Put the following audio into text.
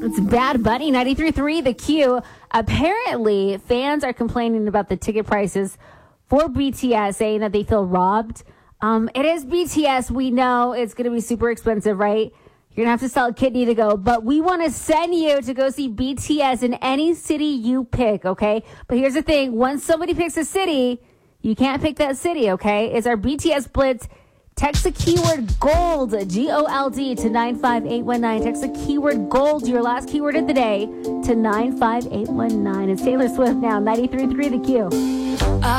It's Bad Bunny, 93.3 The Q. Apparently, fans are complaining about the ticket prices for BTS, saying that they feel robbed. It is BTS. We know it's going to be super expensive, right? You're going to have to sell a kidney to go. But we want to send you to go see BTS in any city you pick, okay? But here's the thing. Once somebody picks a city, you can't pick that city, okay? It's our BTS Blitz. Text the keyword GOLD, GOLD, to 95819. Text the keyword GOLD, your last keyword of the day, to 95819. It's Taylor Swift now, 93.3 The Q.